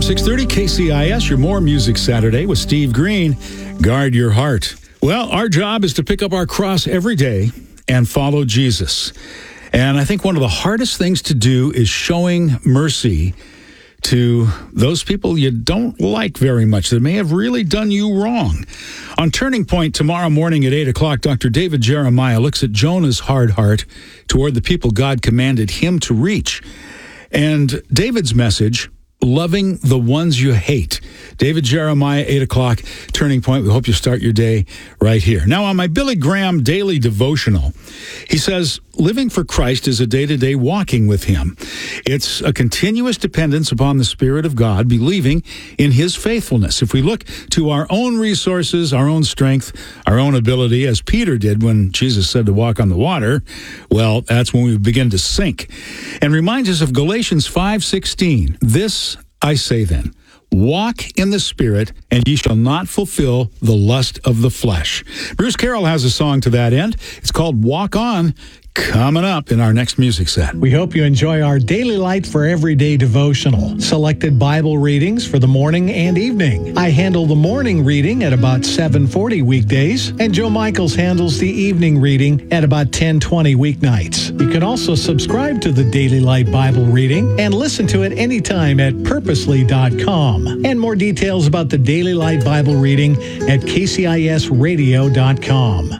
6:30 KCIS, your More Music Saturday with Steve Green. Guard your heart. Well, our job is to pick up our cross every day and follow Jesus. And I think one of the hardest things to do is showing mercy to those people you don't like very much that may have really done you wrong. On Turning Point tomorrow morning at 8 o'clock, Dr. David Jeremiah looks at Jonah's hard heart toward the people God commanded him to reach. And David's message, loving the ones you hate. David Jeremiah, 8 o'clock, Turning Point. We hope you start your day right here. Now, on my Billy Graham daily devotional, he says, living for Christ is a day-to-day walking with him. It's a continuous dependence upon the Spirit of God, believing in his faithfulness. If we look to our own resources, our own strength, our own ability, as Peter did when Jesus said to walk on the water, well, that's when we begin to sink. And reminds us of Galatians 5:16. This I say then, walk in the Spirit, and ye shall not fulfill the lust of the flesh. Bruce Carroll has a song to that end. It's called Walk On, coming up in our next music set. We hope you enjoy our Daily Light for Everyday devotional. Selected Bible readings for the morning and evening. I handle the morning reading at about 7:40 weekdays, and Joe Michaels handles the evening reading at about 10:20 weeknights. You can also subscribe to the Daily Light Bible reading and listen to it anytime at purposely.com. And more details about the Daily Light Bible reading at kcisradio.com.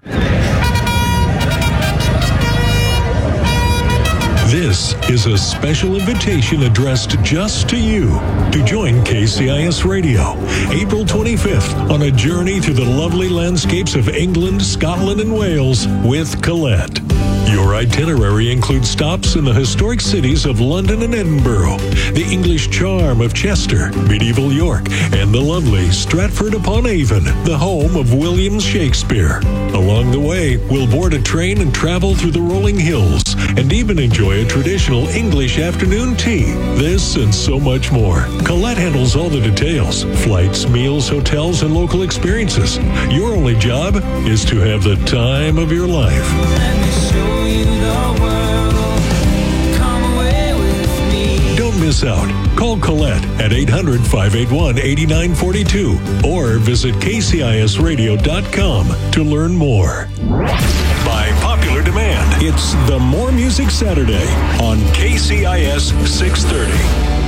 This is a special invitation addressed just to you to join KCIS Radio, April 25th, on a journey to the lovely landscapes of England, Scotland, and Wales with Colette. Your itinerary includes stops in the historic cities of London and Edinburgh, the English charm of Chester, medieval York, and the lovely Stratford-upon-Avon, the home of William Shakespeare. Along the way, we'll board a train and travel through the rolling hills, and even enjoy a traditional English afternoon tea. This and so much more. Colette handles all the details: flights, meals, hotels, and local experiences. Your only job is to have the time of your life. Don't miss out. Call Colette at 800-581-8942 or visit kcisradio.com to learn more. By popular demand, it's the More Music Saturday on KCIS 630.